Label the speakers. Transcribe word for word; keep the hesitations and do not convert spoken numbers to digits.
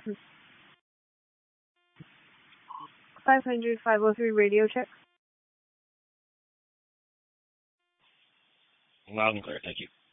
Speaker 1: five hundred, five oh three radio check.
Speaker 2: Loud and clear, thank you.